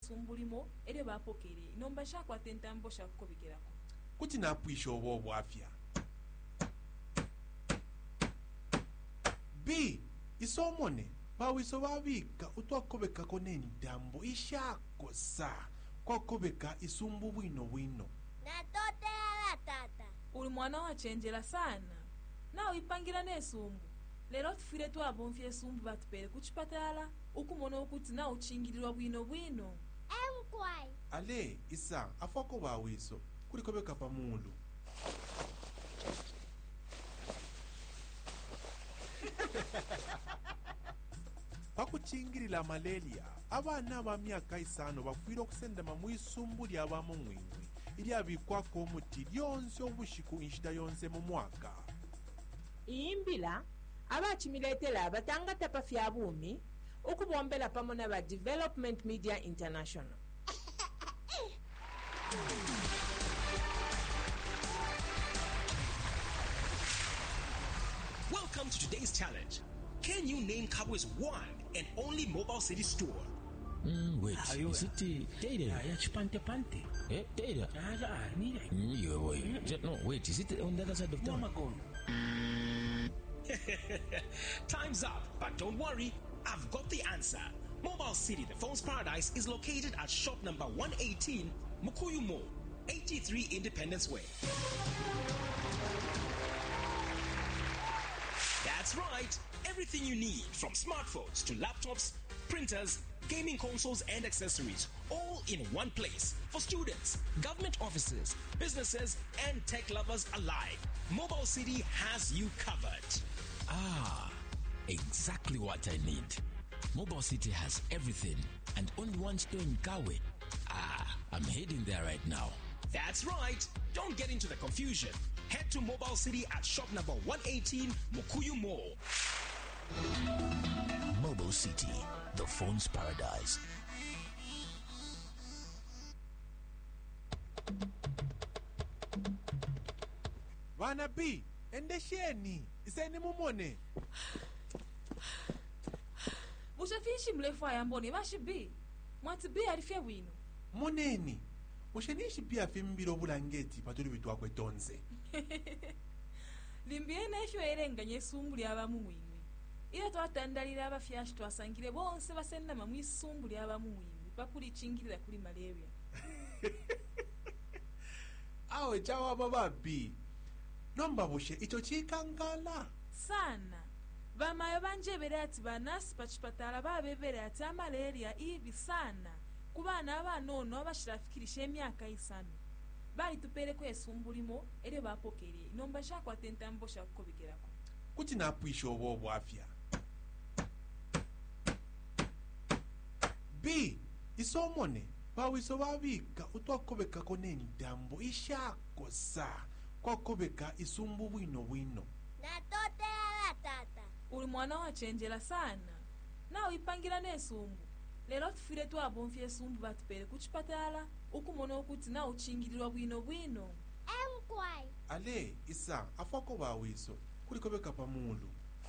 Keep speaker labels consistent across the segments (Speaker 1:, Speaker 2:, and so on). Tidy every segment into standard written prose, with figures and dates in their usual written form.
Speaker 1: esumbulimo eri bapokere inomba shakwata entambo shakukobekerako
Speaker 2: kuti napwisha oba obwafya b isomone bawiso babika utwakobekako n'entambo ishakosa kwakobeka isumbu bwino
Speaker 3: natotela tata
Speaker 1: uli mwana wachenjera sana nawe ipangira n'esumbu lero tufire twabomfya esumbu batupere kuchipatala ukumona okuti nawe uchingirirwa bwino
Speaker 3: emkwai
Speaker 2: ale isa afako bawiso kulikobeka pamulu pakuchingirira malaria abana ba myaka 5 bafwire okusendema mu isumbu ly'abamu mwimwi ilyabikwako omuti lyonse obushiku inshita yonse mu mwaka
Speaker 4: iyimbila abachimiletela abatangata pafya bumi ukubombela pamo na ba Development Media International.
Speaker 5: Welcome to today's challenge. Can you name Kabwe's one and only Mobile City store?
Speaker 6: Wait, is it Data? Pante. Eh, Data? No, wait, is it on the other side of town?
Speaker 5: Time's up, but don't worry, I've got the answer. Mobile City, the phone's paradise, is located at shop number 118, Mukuyu Mall, 83 Independence Way. That's right, everything you need, from smartphones to laptops, printers, gaming consoles and accessories, all in one place. For students, government offices, businesses, and tech lovers alike, Mobile City has you covered.
Speaker 6: Ah, exactly what I need. Mobile City has everything and only one store in Kawe. Ah, I'm heading there right now.
Speaker 5: That's right. Don't get into the confusion. Head to Mobile City at shop number 118, Mukuyu Mall.
Speaker 6: Mobile City, the phone's paradise.
Speaker 2: Bana B, endesheni iseni mumone
Speaker 1: bushafishi mrefu ayambone bashibi mwati B alifya bwino
Speaker 2: moneni mushenishi pia fimbiro bulangeti patuli bitwakwe tonze
Speaker 1: limbiye nesho erenganye esumbu lyabamu mwimwe ila twatandalira abafyashi twasangire bonse basendama mu isumbu lyabamu mwimwe pakulichingirira kuli malaria
Speaker 2: awe chawa baba B nomba bushe icho chikangala
Speaker 1: sana bamayo banjebera ati banasi pachipatala babebera ati amalaria ibi sana kubana abanono abashirafikirisha emyaka 5 bali tupereko esumbulimo eri bapokere nomba shakwata entambo shakukobekerako
Speaker 2: kuti napwisha oba obwafya B isomone bawiso babika utwakobekako n'entambo ishakosa kwakobeka isumbu bwino
Speaker 3: natotela tata
Speaker 1: uli mwana wachenjera sana nawe ipangira n'esumbu lero tufire twabomfya esumbu batupere kuchipatala ukumona okuti nawe uchingirirwa bwino
Speaker 3: emkwai
Speaker 2: ale isa afako bawiso kulikobeka pamulu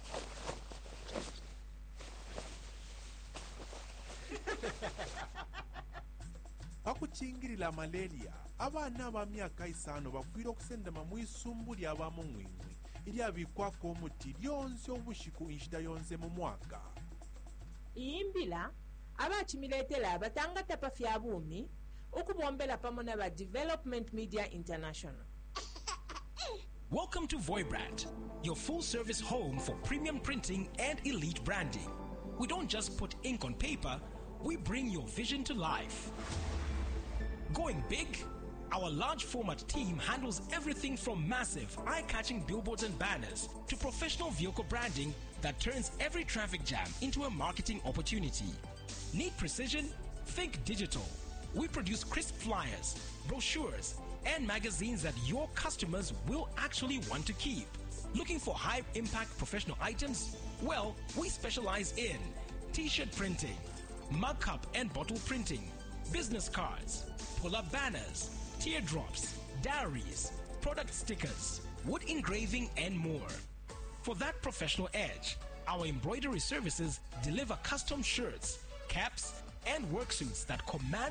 Speaker 2: pakuchingirira malaria abana ba myaka 5 bafwire okusendema mu isumbu ly'abamu mwimwi ilyabikwako omuti lyonse obushiku inshita yonse mu mwaka
Speaker 4: iyimbila abachimiletela abatangata pafya bumi ukubombela pamo na ba Development Media International.
Speaker 5: Welcome to Voibrand, your full-service home for premium printing and elite branding. We don't just put ink on paper, we bring your vision to life. Going big? Our large format team handles everything from massive, eye-catching billboards and banners to professional vehicle branding that turns every traffic jam into a marketing opportunity. Need precision? Think digital. We produce crisp flyers, brochures, and magazines that your customers will actually want to keep. Looking for high-impact professional items? Well, we specialize in t-shirt printing, mug cup and bottle printing, business cards, pull-up banners, teardrops, diaries, product stickers, wood engraving, and more. For that professional edge, our embroidery services deliver custom shirts, caps, and work suits that command